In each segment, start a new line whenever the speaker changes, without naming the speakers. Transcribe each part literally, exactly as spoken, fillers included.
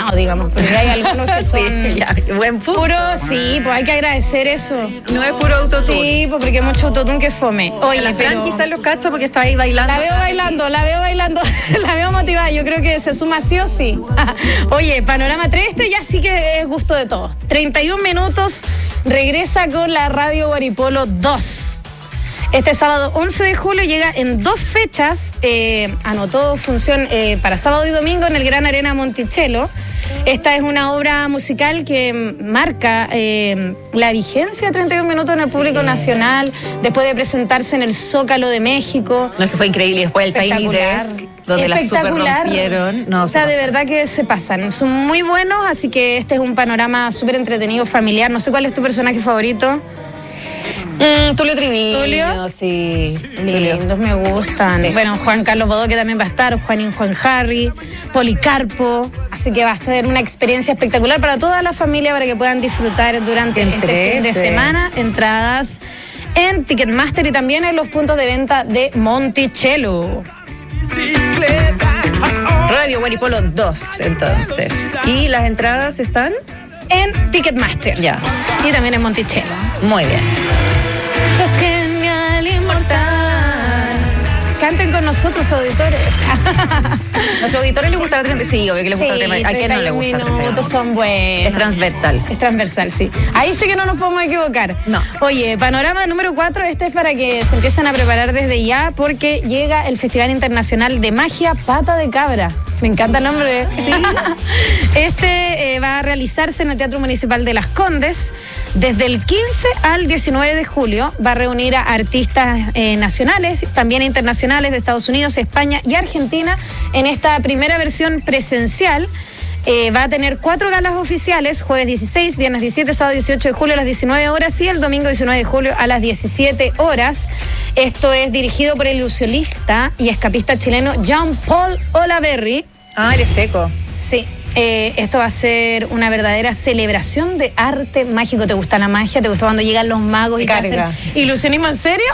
premiados, digamos, porque hay algunos que son
sí, ya, buen punto.
puro, sí, pues hay que agradecer eso.
No es puro autotune.
Sí, pues porque hay mucho autotune que fome. Oye,
la Fran
pero
quizás los cacha porque está ahí bailando.
la veo bailando, la veo bailando, la veo motivada, yo creo que se suma sí o sí. Oye, Panorama tres, este ya sí que es gusto de todos. treinta y un minutos, regresa con la Radio Guaripolo dos. Este sábado once de julio llega en dos fechas, eh, anotó función eh, para sábado y domingo en el Gran Arena Monticello. Esta es una obra musical que marca eh, la vigencia de treinta y un minutos en el público sí. nacional, después de presentarse en el Zócalo de México.
No, es que fue increíble, después el Tiny Desk, donde la super rompieron. No,
o sea, de verdad que se pasan, son muy buenos, así que este es un panorama súper entretenido, familiar. No sé cuál es tu personaje favorito.
Mm, Tulio Triviño,
¿Tulio?
sí.
Lindos, me gustan. Sí. Bueno, Juan Carlos Bodoque también va a estar, Juanín Juan Harry, Policarpo. Así que va a ser una experiencia espectacular para toda la familia para que puedan disfrutar durante Entrete. este fin de semana. Entradas en Ticketmaster y también en los puntos de venta de Monticello.
Radio Guaripolo dos, entonces. ¿Y las entradas están?
En Ticketmaster.
Ya.
Y también en Monticello.
Muy bien.
Es genial, inmortal. Canten con nosotros, auditores.
¿A nuestros auditores les gusta la treinta? Sí, obvio que les gusta
sí,
el tema. ¿A quién no le gusta el
minutos son buenos.
Es transversal.
Es transversal, sí. Ahí sí que no nos podemos equivocar.
No.
Oye, panorama número cuatro, este es para que se empiecen a preparar desde ya, porque llega el Festival Internacional de Magia Pata de Cabra. Me encanta el nombre. Sí. Este eh, va a realizarse en el Teatro Municipal de Las Condes desde el quince al diecinueve de julio. Va a reunir a artistas eh, nacionales, también internacionales de Estados Unidos, España y Argentina en esta primera versión presencial. Eh, va a tener cuatro galas oficiales, jueves dieciséis, viernes diecisiete, sábado dieciocho de julio a las diecinueve horas y el domingo diecinueve de julio a las diecisiete horas. Esto es dirigido por el ilusionista y escapista chileno Jean-Paul Olaverri.
Ah, él es seco.
Sí. Eh, esto va a ser una verdadera celebración de arte mágico. ¿Te gusta la magia? ¿Te gusta cuando llegan los magos
me
y
carga.
te hacen ilusionismo? ¿En serio?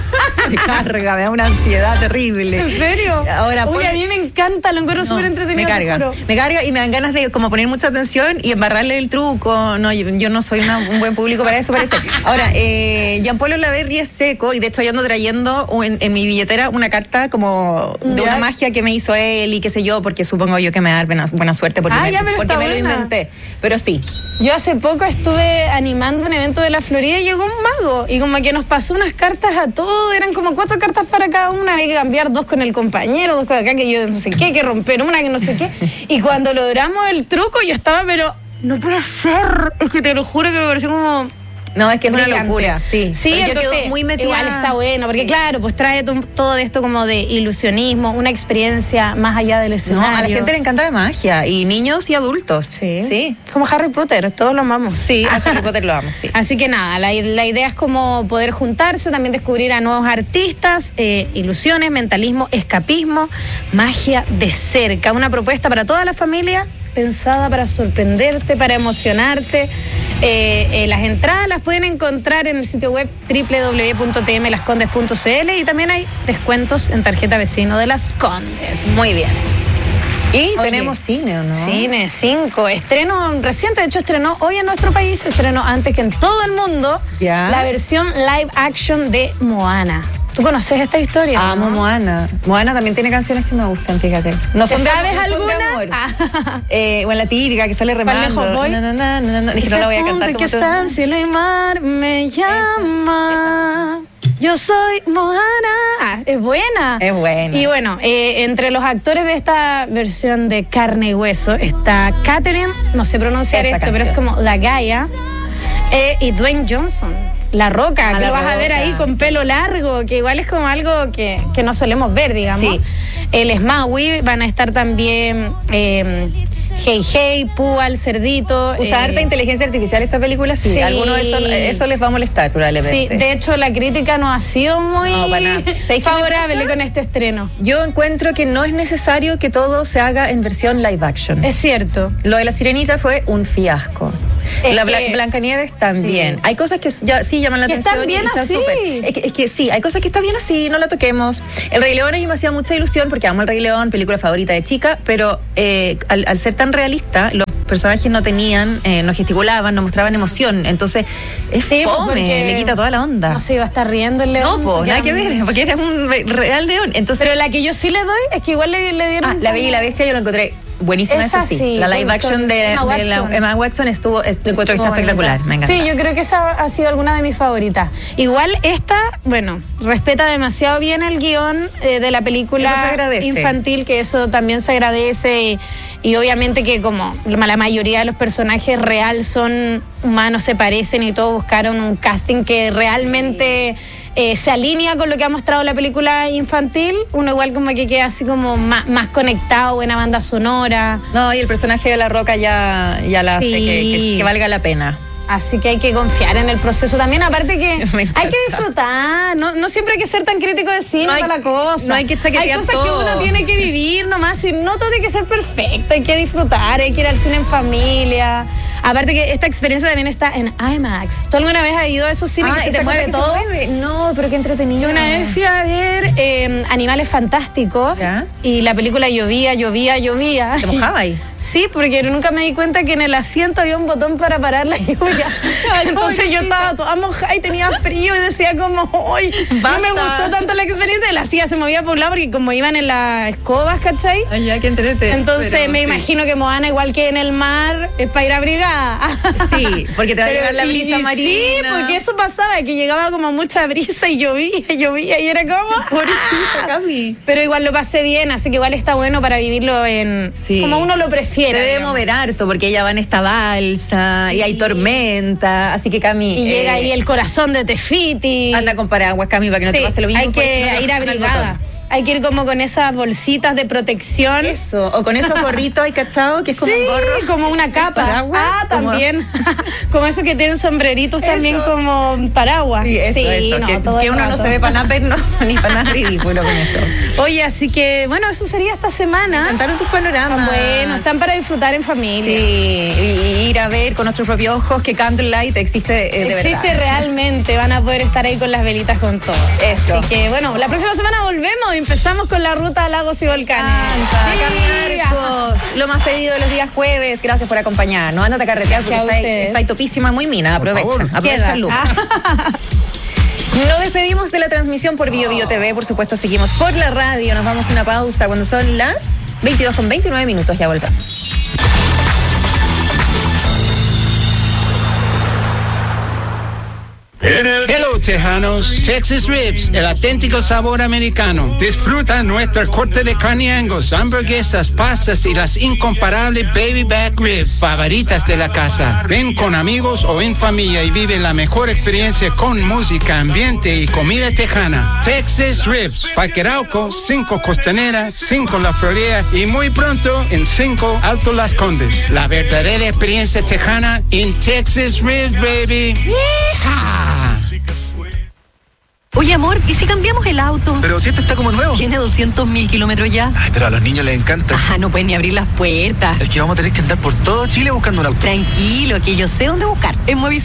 Me carga, me da una ansiedad terrible.
¿En serio?
Ahora,
Uy,
pone...
a mí me encanta, lo encuentro no, súper entretenido.
Me carga, me carga y me dan ganas de como poner mucha atención y embarrarle el truco. No, yo, yo no soy una, un buen público para eso, parece. Ahora, eh, Jean-Paul Olaverri es seco y de hecho yo ando trayendo en, en mi billetera una carta como de
¿Ya?
una magia que me hizo él y qué sé yo, porque supongo yo que me va a dar buena, buena suerte porque
ah,
me,
ya, pero
porque me
buena.
lo inventé. Pero sí.
Yo hace poco estuve animando un evento de la Florida y llegó un mago y como que nos pasó unas cartas a todos, eran como cuatro cartas para cada una, había que cambiar dos con el compañero, dos con acá, que yo no sé qué, que romper una, que no sé qué. Y cuando logramos el truco yo estaba, pero no puede ser, es que te lo juro que me pareció como...
No, es que es una
brillante.
locura, sí.
Sí,
pero
entonces,
yo quedo muy metida.
Igual está bueno, porque
sí.
claro, pues trae to- todo esto como de ilusionismo, una experiencia más allá del escenario.
No, a la gente le encanta la magia, y niños y adultos.
Sí.
Sí.
Como Harry Potter, todos lo amamos.
Sí, a Harry Potter lo amo, sí.
Así que nada, la, la idea es como poder juntarse, también descubrir a nuevos artistas, eh, ilusiones, mentalismo, escapismo, magia de cerca. Una propuesta para toda la familia, pensada para sorprenderte, para emocionarte. Eh, eh, las entradas las pueden encontrar en el sitio web doble u doble u doble u punto t m las condes punto c l y también hay descuentos en tarjeta vecino de Las Condes.
Muy bien. Y
Oye,
tenemos cine, ¿o no?
Cine, cinco. Estreno reciente, de hecho estrenó hoy en nuestro país, estrenó antes que en todo el mundo,
¿Ya?
la versión live action de Moana. ¿Tú conoces esta historia?
Amo
¿no?
Moana. Moana también tiene canciones que me gustan, fíjate. No son de
¿Sabes
amor, no son de
alguna?
amor.
Ah.
Eh, bueno, la típica que sale remando.
¿Cuál lejos voy?
No, no, no, no, no. Es que no la voy a cantar como
que
tú.
está en cielo y mar me llama. Yo soy Moana. Ah, es buena.
Es buena.
Y bueno, eh, entre los actores de esta versión de carne y hueso está Catherine, no sé pronunciar
Esa
esto,
canción.
pero es como La Gaia, eh, y Dwayne Johnson. La Roca,
Ah,
que
La
lo vas a ver
Roca,
ahí con
sí.
pelo largo, que igual es como algo que, que no solemos ver, digamos.
Sí.
El Smaui, van a estar también eh, Hey Hey, Púa, el Cerdito.
Usa
eh,
harta inteligencia artificial esta película, sí.
sí.
Algunos de eso, eso les va a molestar,
Sí,
probablemente.
de hecho la crítica no ha sido muy
No, para nada. ¿Sabes qué me
favorable
pasa?
con este estreno.
Yo encuentro que no es necesario que todo se haga en versión live action.
Es cierto.
Lo de La Sirenita fue un fiasco.
Es
la
que-
Bla- Blancanieves también.
sí.
Hay cosas que ya sí llaman la
Que
atención.
están bien
y están
así.
súper. Es que, es que sí, hay cosas que están bien así, no la toquemos. El Rey León a mí me hacía mucha ilusión porque amo El Rey León, película favorita de chica, pero eh, al, al ser tan realista, los personajes no tenían, eh, no gesticulaban, no mostraban emoción. Entonces, es
Sí, pues,
fome,
porque
le quita toda la onda.
No se iba a estar riendo el león.
No, pues,
porque
nada
era
que ver,
un-
porque era un real león. Entonces,
Pero la que yo sí le doy es que igual le, le dieron.
ah, La Bella y la Bestia yo lo encontré buenísima,
Esa
eso sí.
sí,
La live
con-
action
con
de,
Emma
de la-
Watson.
Emma Watson estuvo, est- encuentro que está
Muy
espectacular,
bonita.
me encanta.
Sí, yo creo que esa ha sido alguna de mis favoritas. Igual esta, bueno, respeta demasiado bien el guión eh, de la película
Eso se agradece.
infantil, que eso también se agradece y, y obviamente que como la mayoría de los personajes real son humanos, se parecen y todos buscaron un casting que realmente eh, se alinea con lo que ha mostrado la película infantil. Uno igual como que queda así como más, más conectado, buena banda sonora.
No, y el personaje de La Roca ya, ya la hace
Sí.
que, que- que valga la pena.
Así que hay que confiar en el proceso también. Aparte que
Me encanta.
hay que disfrutar. No, no siempre hay que ser tan crítico de cine
No hay-
para la cosa.
no hay que chaquetear
Hay cosas
todo.
que uno tiene que vivir nomás. Y no todo tiene que ser perfecto. Hay que disfrutar. Hay que ir al cine en familia. Aparte que esta experiencia también está en IMAX. ¿Tú alguna vez has ido a esos cines que se
esa
te
cosa
mueve
que se
todo?
mueve. No, pero qué entretenido.
Yo una vez fui a ver eh, Animales Fantásticos.
¿Ya?
Y la película llovía, llovía, llovía.
¿Te mojaba ahí?
Sí, porque nunca me di cuenta que en el asiento había un botón para parar la lluvia. Entonces yo estaba toda mojada y tenía frío y decía como, ¡ay! No me
Basta.
gustó tanto la experiencia. La silla se movía por un lado porque como iban en las escobas, ¿cachai?
Ay, ya, qué entrete.
Entonces
Pero
me
sí.
imagino que Moana, igual que en el mar, es para ir abrigada.
Sí, porque te va a
Pero-
llegar la
y-
brisa
y
marina.
Sí, porque eso pasaba, que llegaba como mucha brisa y llovía, y llovía y era como...
Pobrecita,
¡ah!
Cami.
Pero igual lo pasé bien, así que igual está bueno para vivirlo en...
Sí.
Como uno lo
Se
prefiere.
debe
digamos.
mover harto porque ella va en esta balsa y hay tormenta. Así que, Cami.
Y
eh,
llega ahí el corazón de Tefiti.
Anda con paraguas, Cami, para que no
Sí,
te pase lo mismo.
hay
pues, si no
que
te
ir
bajan el
abrigada.
botón.
Hay que ir como con esas bolsitas de protección.
Eso, o con esos gorritos, ¿hay cachado? Que es como
sí,
un gorro.
como una capa.
paraguas,
Ah,
como-
también. Como esos que tienen sombreritos
Eso.
también como paraguas.
Sí, eso, eso.
no,
que
todo
que
el
uno no
rato.
se ve para nada, pero no, ni para nada ridículo con eso.
Oye, así que, bueno, eso sería esta semana.
Cantaron tus panoramas.
Están buenos, están para disfrutar en familia.
Sí, y, y ir a ver con nuestros propios ojos que Candlelight existe eh, de
Existe
verdad.
realmente, van a poder estar ahí con las velitas con todo.
Eso.
Así que bueno, la próxima semana volvemos y empezamos con la ruta a lagos y volcanes.
Canta,
Sí.
Cami Arcos, lo más pedido de los días jueves. Gracias por acompañarnos. Ándate a carretear porque
Gracias a
está, ahí-
ustedes.
está ahí topísima, muy mina. Aprovecha,
favor.
aprovecha
Queda.
el look.
Ah.
Nos despedimos de la transmisión por Bio Bio T V. Por supuesto, seguimos por la radio. Nos vamos a una pausa cuando son las veintidós con veintinueve minutos. Ya volvemos.
Hello, Tejanos. Texas Ribs, el auténtico sabor americano. Disfruta nuestra corte de carne Angus, hamburguesas, pastas y las incomparables baby back ribs favoritas de la casa. Ven con amigos o en familia y vive la mejor experiencia con música, ambiente y comida tejana. Texas Ribs, Parque Arauco, cinco Costanera, cinco La Florida y muy pronto en cinco Alto Las Condes. La verdadera experiencia tejana en Texas Ribs, baby. ¡Yeehaw!
Oye, amor, ¿y si cambiamos el auto?
Pero si este está como nuevo.
Tiene doscientos mil kilómetros ya.
Ay, pero a los niños les encanta.
Ah, no pueden ni abrir las puertas.
Es que vamos a tener que andar por todo Chile buscando un auto.
Tranquilo, que yo sé dónde buscar. En Movistar.